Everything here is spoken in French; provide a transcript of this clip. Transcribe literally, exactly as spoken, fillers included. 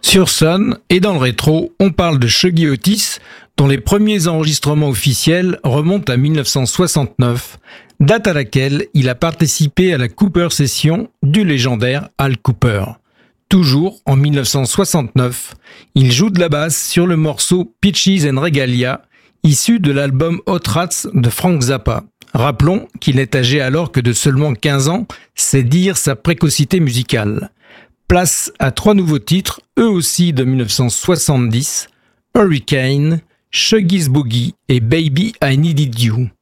Sur Sun et dans le rétro, on parle de Shuggy Otis, dont les premiers enregistrements officiels remontent à dix-neuf cent soixante-neuf, date à laquelle il a participé à la Cooper Session du légendaire Al Cooper. Toujours en dix-neuf cent soixante-neuf, il joue de la basse sur le morceau Peaches and Regalia, issu de l'album Hot Rats de Frank Zappa. Rappelons qu'il n'est âgé alors que de seulement quinze ans, c'est dire sa précocité musicale. Place à trois nouveaux titres, eux aussi de dix-neuf cent soixante-dix, Hurricane, Shuggy's Boogie et Baby I Needed You.